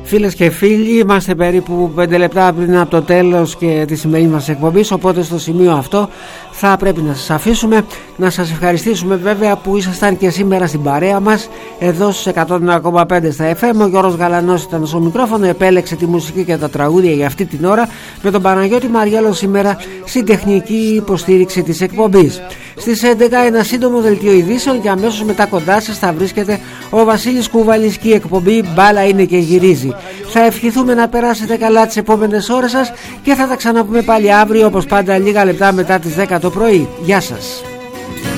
Φίλες και φίλοι, είμαστε περίπου 5 λεπτά πριν από το τέλος και τη σημερινή μας εκπομπής, οπότε στο σημείο αυτό θα πρέπει να σας αφήσουμε. Να σας ευχαριστήσουμε βέβαια που ήσασταν και σήμερα στην παρέα μας εδώ στους 101,5 στα FM. Ο Γιώργος Γαλανός ήταν στο μικρόφωνο, επέλεξε τη μουσική και τα τραγούδια για αυτή την ώρα, με τον Παναγιώτη Μαριέλο σήμερα στην τεχνική υποστήριξη της εκπομπής. Στις 11 ένα σύντομο δελτίο ειδήσεων και αμέσως μετά κοντά σας θα βρίσκεται ο Βασίλης Κουβαλής και η εκπομπή «Μπάλα είναι και γυρίζει». Θα ευχηθούμε να περάσετε καλά τις επόμενες ώρες σας και θα τα ξαναπούμε πάλι αύριο όπως πάντα λίγα λεπτά μετά τις 10 το πρωί. Γεια σας.